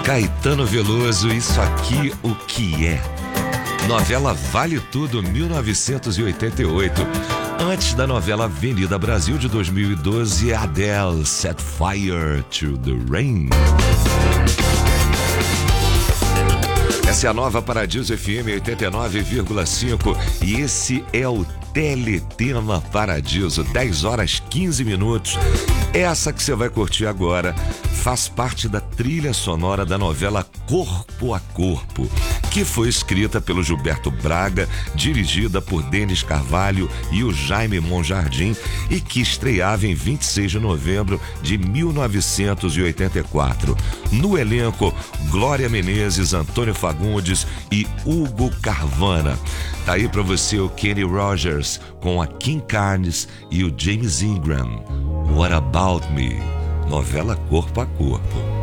Caetano Veloso, isso aqui o que é? Novela Vale Tudo, 1988. Antes da novela Avenida Brasil, de 2012, Adele, Set Fire to the Rain. Essa é a nova Paradiso FM 89,5 e esse é o Teletema Paradiso, 10 horas 15 minutos. Essa que você vai curtir agora faz parte da trilha sonora da novela Corpo a Corpo, que foi escrita pelo Gilberto Braga, dirigida por Denis Carvalho e o Jaime Monjardim e que estreava em 26 de novembro de 1984. No elenco, Glória Menezes, Antônio Fagundes e Hugo Carvana. Tá aí pra você o Kenny Rogers com a Kim Carnes e o James Ingram. What About Me? Novela Corpo a Corpo.